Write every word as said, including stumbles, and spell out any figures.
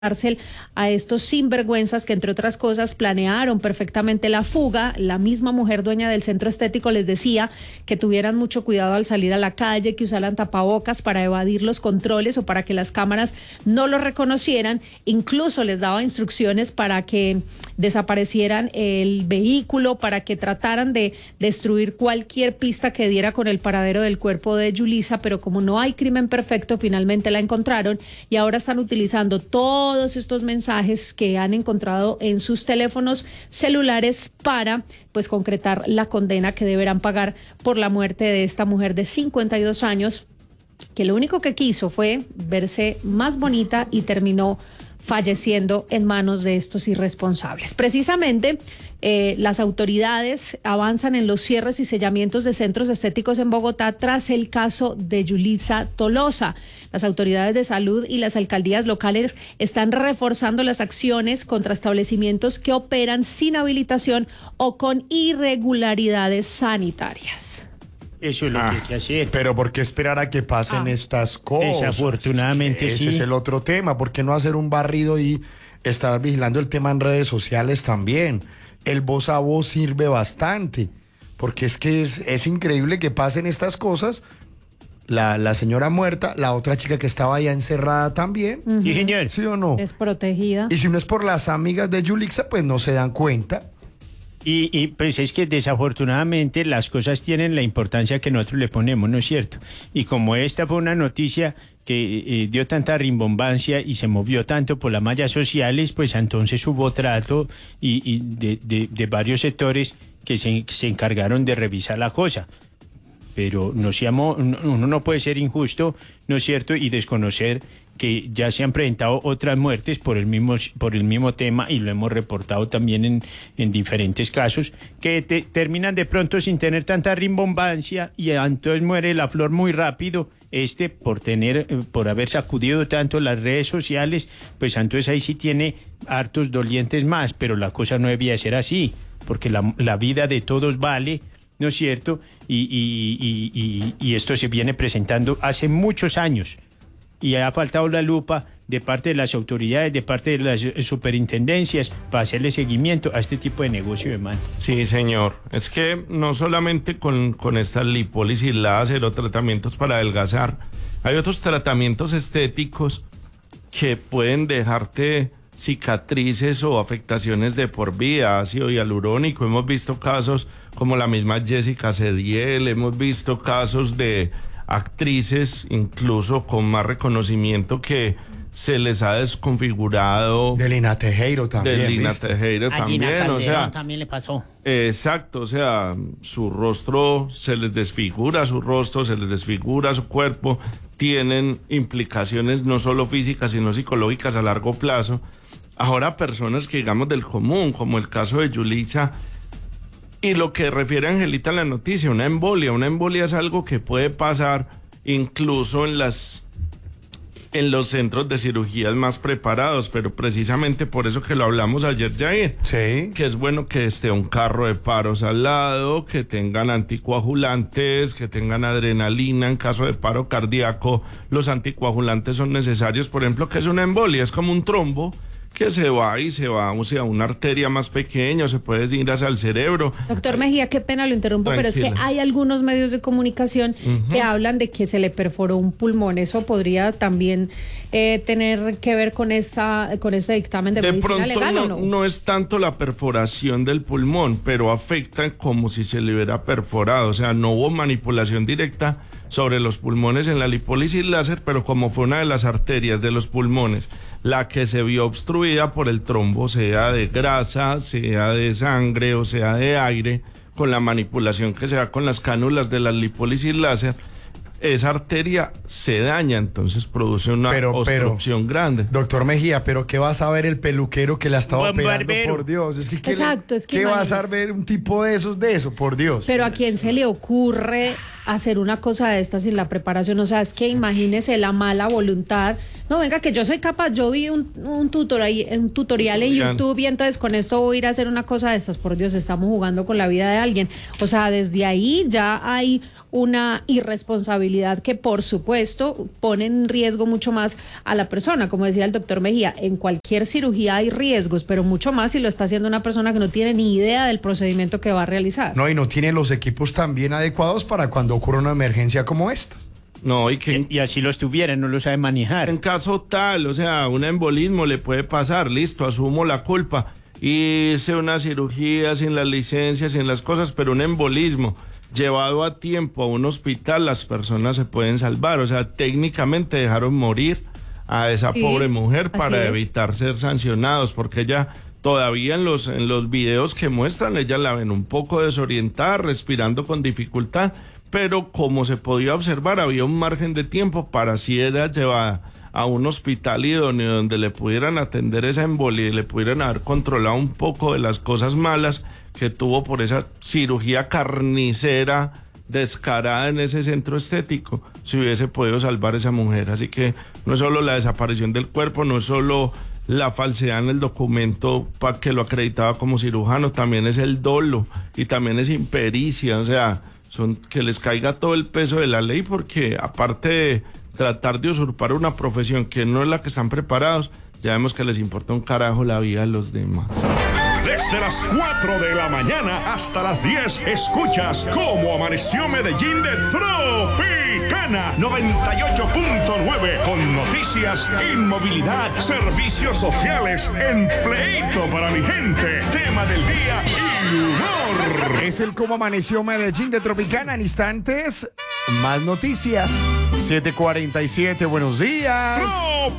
cárcel a estos sinvergüenzas que, entre otras cosas, planearon perfectamente la fuga. La misma mujer dueña del centro estético les decía que tuvieran mucho cuidado al salir a la calle, que usaran tapabocas para evadir los controles o para que las cámaras no los reconocieran. Incluso les daba instrucciones para que desaparecieran el vehículo, para que trataran de destruir cualquier pista que diera con el paradero del cuerpo de Yulisa, pero como no hay crimen perfecto, finalmente la encontraron y ahora están utilizando todo todos estos mensajes que han encontrado en sus teléfonos celulares para pues concretar la condena que deberán pagar por la muerte de esta mujer de cincuenta y dos años, que lo único que quiso fue verse más bonita y terminó falleciendo en manos de estos irresponsables. Precisamente, eh, las autoridades avanzan en los cierres y sellamientos de centros estéticos en Bogotá tras el caso de Yulisa Tolosa. Las autoridades de salud y las alcaldías locales están reforzando las acciones contra establecimientos que operan sin habilitación o con irregularidades sanitarias. Eso es lo ah, que hay que hacer. Pero ¿por qué esperar a que pasen ah, estas cosas? Desafortunadamente es que sí. Ese es el otro tema. ¿Por qué no hacer un barrido y estar vigilando el tema en redes sociales también? El voz a voz sirve bastante. Porque es que es, es increíble que pasen estas cosas. La, la señora muerta, la otra chica que estaba allá encerrada también. Uh-huh. ¿Sí, señor? ¿Sí o no? Desprotegida. Y si no es por las amigas de Yulisa, pues no se dan cuenta. Y, y pues es que desafortunadamente las cosas tienen la importancia que nosotros le ponemos, ¿no es cierto? Y como esta fue una noticia que eh, dio tanta rimbombancia y se movió tanto por las mallas sociales, pues entonces hubo trato y, y de, de, de varios sectores que se, que se encargaron de revisar la cosa. Pero no seamos, uno no puede ser injusto, ¿no es cierto? Y desconocer que ya se han presentado otras muertes por el mismo, por el mismo tema, y lo hemos reportado también en, en diferentes casos, que te, terminan de pronto sin tener tanta rimbombancia y entonces muere la flor muy rápido. Este, por tener, por haber sacudido tanto las redes sociales, pues entonces ahí sí tiene hartos dolientes más, pero la cosa no debía ser así, porque la, la vida de todos vale, ¿no es cierto? Y, y, y, y, y esto se viene presentando hace muchos años. Y ha faltado la lupa de parte de las autoridades, de parte de las superintendencias, para hacerle seguimiento a este tipo de negocio de mano. Sí, señor. Es que no solamente con, con estas lipólisis, láser o tratamientos para adelgazar, hay otros tratamientos estéticos que pueden dejarte cicatrices o afectaciones de por vida, ácido hialurónico. Hemos visto casos como la misma Jessica Cediel, hemos visto casos de actrices incluso con más reconocimiento que se les ha desconfigurado. De Lina Tejero también. De Lina Tejero también. Calderón, o sea, también le pasó. Exacto, o sea, su rostro se les desfigura, su rostro se les desfigura, su cuerpo. Tienen implicaciones no solo físicas, sino psicológicas a largo plazo. Ahora personas que digamos del común, como el caso de Yulisa, y lo que refiere Angelita en la noticia, una embolia. Una embolia es algo que puede pasar incluso en las en los centros de cirugías más preparados, pero precisamente por eso que lo hablamos ayer, Jair. Sí. Que es bueno que esté un carro de paros al lado, que tengan anticoagulantes, que tengan adrenalina en caso de paro cardíaco. Los anticoagulantes son necesarios, por ejemplo, que es una embolia, es como un trombo que se va y se va, o sea, una arteria más pequeña, o se puede ir hacia el cerebro. Doctor Mejía, qué pena, lo interrumpo, Tranquila. Pero es que hay algunos medios de comunicación uh-huh. que hablan de que se le perforó un pulmón. ¿Eso podría también eh, tener que ver con esa con ese dictamen de, de medicina legal no, o no? No es tanto la perforación del pulmón, pero afecta como si se le hubiera perforado, o sea, no hubo manipulación directa sobre los pulmones en la lipólisis láser, pero como fue una de las arterias de los pulmones la que se vio obstruida por el trombo, sea de grasa, sea de sangre o sea de aire, con la manipulación que se da con las cánulas de la lipólisis láser, esa arteria se daña, entonces produce una pero, obstrucción pero, grande. Doctor Mejía, pero ¿qué va a saber el peluquero que la estaba Buen operando? barbero. Por Dios, es que ¿qué, Exacto, le, es que ¿qué va a saber un tipo de esos, de eso, por Dios? Pero ¿a quién se le ocurre hacer una cosa de estas sin la preparación. O sea, es que imagínese la mala voluntad. No, venga, que yo soy capaz, yo vi un, un, tutorial, un tutorial en YouTube y entonces con esto voy a ir a hacer una cosa de estas. Por Dios, estamos jugando con la vida de alguien. O sea, desde ahí ya hay una irresponsabilidad que, por supuesto, pone en riesgo mucho más a la persona. Como decía el doctor Mejía, en cualquier cirugía hay riesgos, pero mucho más si lo está haciendo una persona que no tiene ni idea del procedimiento que va a realizar. No, y no tiene los equipos tan bien adecuados para cuando ocurra una emergencia como esta. No, y que... Y así los tuviera, no lo sabe manejar. En caso tal, o sea, un embolismo le puede pasar, listo, asumo la culpa. Hice una cirugía sin las licencias, sin las cosas, pero un embolismo llevado a tiempo a un hospital, las personas se pueden salvar. O sea, técnicamente dejaron morir a esa sí, pobre mujer para evitar ser sancionados, porque ella todavía en los, en los videos que muestran, ella la ven un poco desorientada, respirando con dificultad, pero como se podía observar, había un margen de tiempo para si era llevada a un hospital idóneo donde le pudieran atender esa embolia y le pudieran haber controlado un poco de las cosas malas que tuvo por esa cirugía carnicera descarada en ese centro estético, si hubiese podido salvar a esa mujer. Así que no es solo la desaparición del cuerpo, no es solo la falsedad en el documento para que lo acreditaba como cirujano, también es el dolo y también es impericia, o sea, son que les caiga todo el peso de la ley, porque aparte de tratar de usurpar una profesión que no es la que están preparados, ya vemos que les importa un carajo la vida de los demás. Desde las cuatro de la mañana hasta las diez, escuchas Cómo Amaneció Medellín de Tropicana noventa y ocho punto nueve, con noticias, inmovilidad, servicios sociales, empleito para mi gente, tema del día y humor. Es el Cómo Amaneció Medellín de Tropicana. En instantes, más noticias. siete cuarenta y siete, buenos días. Tropicana.